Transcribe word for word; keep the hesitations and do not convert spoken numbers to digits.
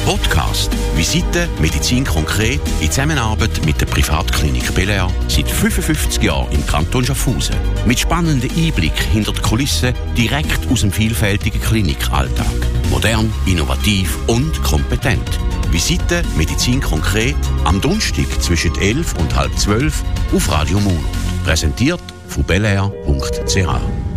Podcast. Visite Medizin konkret in Zusammenarbeit mit der Privatklinik Belair seit fünfundfünfzig Jahren im Kanton Schaffhausen. Mit spannenden Einblick hinter die Kulissen direkt aus dem vielfältigen Klinikalltag. Modern, innovativ und kompetent. Visite Medizin konkret am Donnerstag zwischen elf und halb zwölf auf Radio Mund. Präsentiert von belair punkt c h.